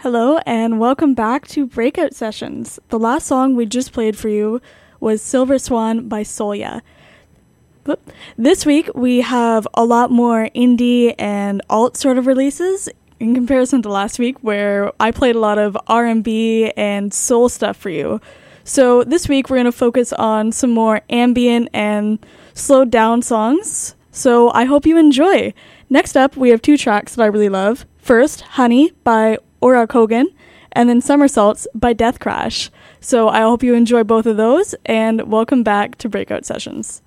Hello and welcome back to Breakout Sessions. The last song we just played for you was Silver Swan by Solya. This week we have a lot more indie and alt sort of releases in comparison to last week where I played a lot of R&B and soul stuff for you. So this week we're going to focus on some more ambient and slowed down songs. So I hope you enjoy. Next up we have two tracks that I really love. First, Honey by Aura Kogan, and then Somersaults by Death Crash. So I hope you enjoy both of those, and welcome back to Breakout Sessions.